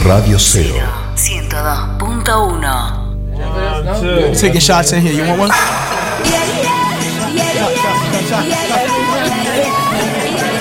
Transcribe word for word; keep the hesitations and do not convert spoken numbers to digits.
Radio Cero. ciento dos punto uno. Taking shots in here. You want one?